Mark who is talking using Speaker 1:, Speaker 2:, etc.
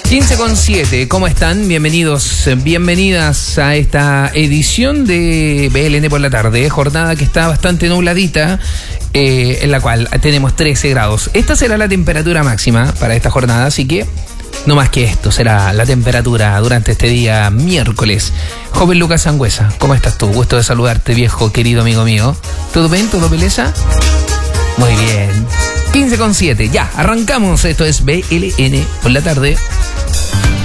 Speaker 1: 15:07, ¿cómo están? Bienvenidos, bienvenidas a esta edición de BLN por la tarde, jornada que está bastante nubladita, en la cual tenemos 13 grados. Esta será la temperatura máxima para esta jornada, así que no más que esto será la temperatura durante este día miércoles. Joven Lucas Sangüesa, ¿cómo estás tú? Gusto de saludarte, viejo, querido amigo mío. ¿Todo bien? ¿Todo beleza? Muy bien. 15:07, ya, arrancamos. Esto es BLN por la tarde.